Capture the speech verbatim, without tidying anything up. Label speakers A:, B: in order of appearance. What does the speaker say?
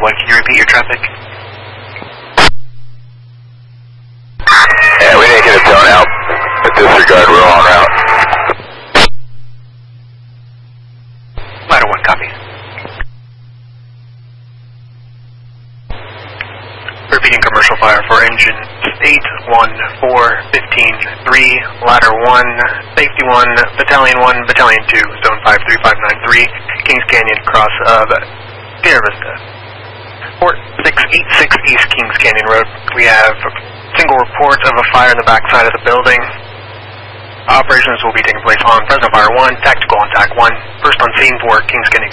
A: one, can you repeat your traffic?
B: Yeah, we didn't get a zone out. But disregard, we're all en route.
A: Ladder one, copy. Repeating commercial fire for engine eight one four fifteen three, ladder one, safety one, battalion one, battalion two, zone five three five nine three, Kings Canyon, cross of Sierra Vista. Port six eight six East Kings Canyon Road. We have a single report of a fire in the back side of the building. Operations will be taking place on Fresno Fire one, tactical on TAC one, first on scene for Kings Canyon